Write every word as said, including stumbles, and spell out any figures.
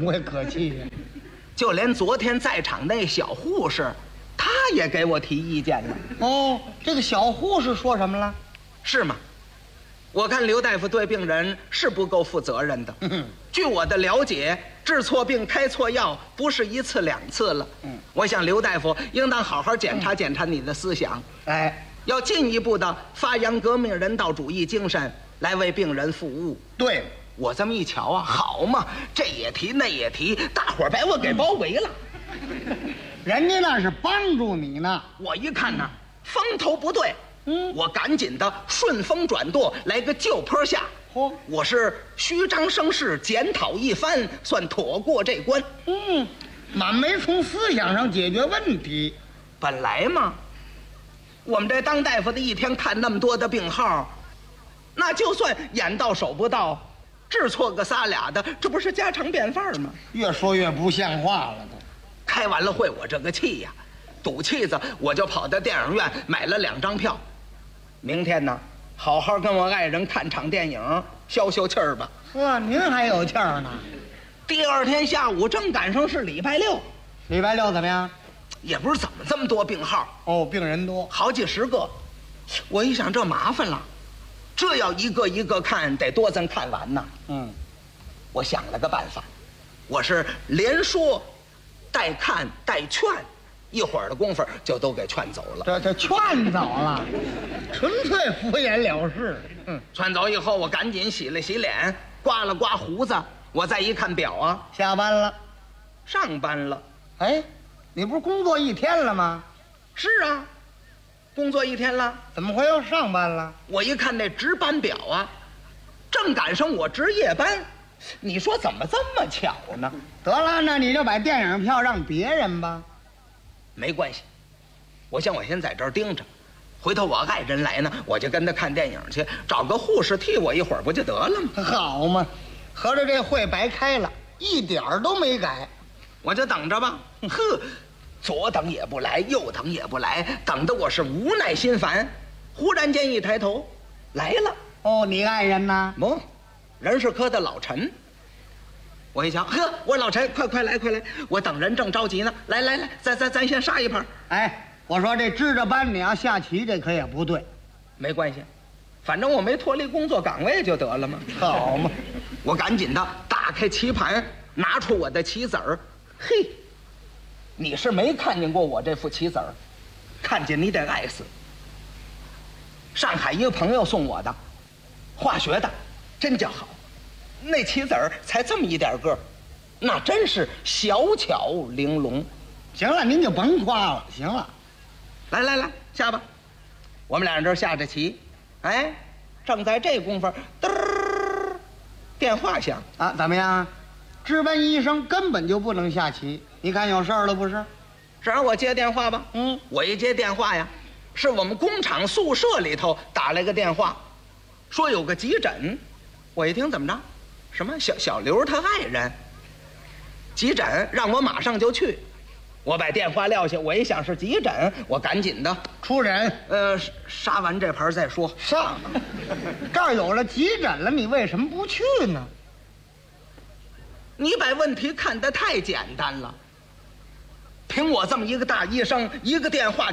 两位可气呀！ 就连昨天在场那小护士，她也给我提意见了。 哦，这个小护士说什么了？ 是吗？我看刘大夫对病人是不够负责任的。 嗯， 据我的了解，治错病开错药不是一次两次了。 嗯， 我想刘大夫应当好好检查检查你的思想， 哎， 要进一步的发扬革命人道主义精神，来为病人服务。 对， 我这么一瞧啊，好嘛，这也提那也提，大伙儿把我给包围了。 人家那是帮助你呢。 我一看呢，风头不对。 嗯， 我赶紧的顺风转舵，来个就坡下。 嚯， 我是虚张声势，检讨一番，算妥过这关。 嗯，满没从思想上解决问题。 本来嘛，我们这当大夫的一天看那么多的病号，那就算眼到手不到，治错个仨俩的，这不是家常便饭吗？ 越说越不像话了都。 开完了会，我这个气呀，赌气子，我就跑到电影院买了两张票。明天呢，好好跟我爱人看场电影，消消气儿吧。 呵，您还有气儿呢。 第二天下午正赶上是礼拜六， 礼拜六怎么样？ 也不知怎么这么多病号， 哦，病人多， 好几十个。我一想，这麻烦了，这要一个一个看，得多咱看完呢。 嗯， 我想了个办法，我是连说带看带劝，一会儿的功夫就都给劝走了。 这这劝走了，纯粹敷衍了事。 嗯，劝走以后，我赶紧洗了洗脸，刮了刮胡子。我再一看表啊， 下班了， 上班了。 哎，你不是工作一天了吗？ 是啊，工作一天了， 怎么会又上班了？ 我一看那值班表啊，正赶上我值夜班。你说怎么这么巧呢？ 得了，那你就把电影票让别人吧。 没关系，我想我先在这儿盯着，回头我爱人来呢，我就跟他看电影去，找个护士替我一会儿不就得了吗？ 好嘛，合着这会白开了，一点儿都没改。 我就等着吧。呵，左等也不来，右等也不来，等得我是无奈心烦。忽然间一抬头，来了。 哦，你爱人呢？ 不，人事科的老陈。我一瞧，呵，我说老陈，快快来，快来！我等人正着急呢。来来来，咱咱咱先杀一盘。 哎，我说这支着班你要下棋，这可也不对。 没关系，反正我没脱离工作岗位就得了嘛。 好嘛， 我赶紧的打开棋盘，拿出我的棋子儿。嘿，你是没看见过我这副棋子儿，看见你得爱死。上海一个朋友送我的，化学的，真叫好。那棋子儿才这么一点个儿，那真是小巧玲珑。 行了，您就甭夸了。行了， 来来来，下吧。我们俩人这下着棋，哎，正在这功夫，嘚儿，电话响啊，怎么样？值班医生根本就不能下棋，你看有事儿了不是？ 是让我接电话吧。 嗯， 我一接电话呀，是我们工厂宿舍里头打来个电话，说有个急诊。我一听怎么着？什么小小刘他爱人急诊，让我马上就去。我把电话撂下，我一想是急诊，我赶紧的出诊。 呃，杀完这盘再说。 上，这儿有了急诊了，你为什么不去呢？ 你把问题看得太简单了。凭我这么一个大医生，一个电话